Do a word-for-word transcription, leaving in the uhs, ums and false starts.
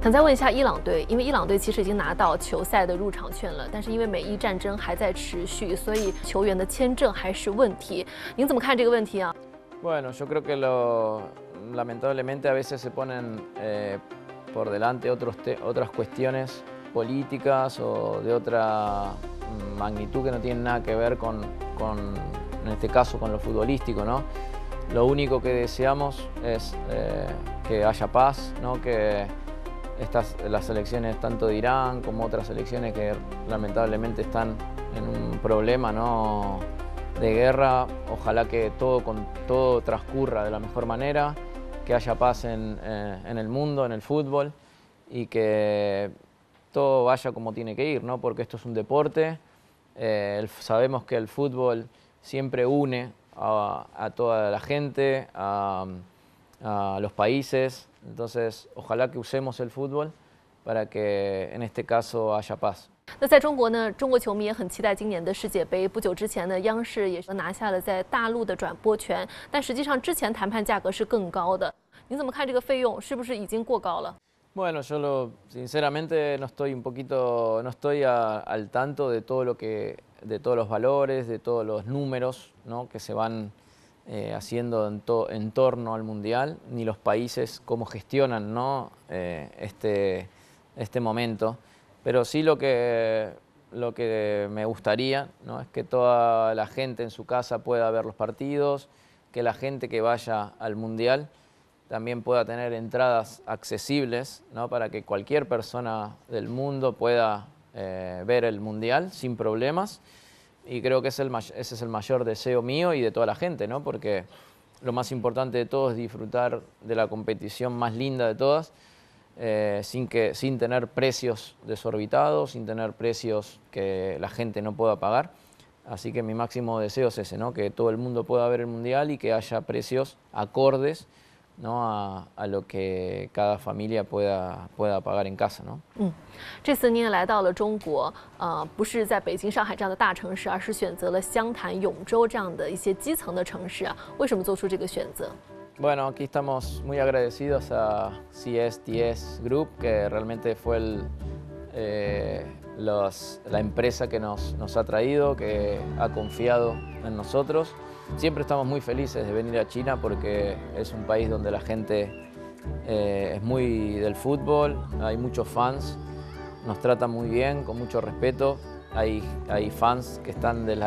想再问一下伊朗队，因为伊朗队其实已经拿到球赛的入场券了，但是因为美伊战争还在持续，所以球员的签证还是问题。您怎么看这个问题啊？ Bueno, yo creo que lo, lamentablemente a veces se ponen eh, por delante otros te, otras cuestiones políticas o de otra magnitud que no tienen nada que ver con, con en este caso, con lo futbolístico, ¿no? Lo único que deseamos es eh, que haya paz, ¿no? Que estas, las elecciones tanto de Irán como otras elecciones que lamentablemente están en un problema, ¿no? de guerra, ojalá que todo, con, todo transcurra de la mejor manera, que haya paz en, eh, en el mundo, en el fútbol y que todo vaya como tiene que ir, ¿no? Porque esto es un deporte, eh, el, sabemos que el fútbol siempre une a, a toda la gente, a, a los países, entonces ojalá que usemos el fútbol para que en este caso haya paz. 那在中国呢，中国球迷也很期待今年的世界杯。不久之前呢，央视也是拿下了在大陆的转播权，但实际上之前谈判价格是更高的。您怎么看这个费用是不是已经过高了？ Bueno, yo lo, sinceramente no estoy un poquito, no estoy a, al tanto de todo lo que, de todos los valores, de todos los números, ¿no? que se van eh, haciendo en, to, en torno al mundial, ni los países cómo gestionan, ¿no? eh, este, este momento. Pero sí lo que, lo que me gustaría, ¿no? es que toda la gente en su casa pueda ver los partidos, que la gente que vaya al Mundial también pueda tener entradas accesibles, ¿no? para que cualquier persona del mundo pueda eh, ver el Mundial sin problemas. Y creo que es el, ese es el mayor deseo mío y de toda la gente, ¿no? porque lo más importante de todo es disfrutar de la competición más linda de todas, Eh, sin, que, sin tener precios desorbitados, sin tener precios que la gente no pueda pagar. Así que mi máximo deseo es ese, ¿no? que todo el mundo pueda ver el Mundial y que haya precios acordes, ¿no? a, a lo que cada familia pueda, pueda pagar en casa, ¿no? 嗯，这次您也来到了中国，呃，不是在北京、上海这样的大城市，而是选择了湘潭、永州这样的一些基层的城市啊。为什么做出这个选择？ Bueno, aquí estamos muy agradecidos a C S D S Group, que realmente fue el, eh, los, la empresa que nos, nos ha traído, que ha confiado en nosotros. Siempre estamos muy felices de venir a China porque es un país donde la gente eh, es muy del fútbol, hay muchos fans, nos tratan muy bien, con mucho respeto. Hay, hay fans que están de la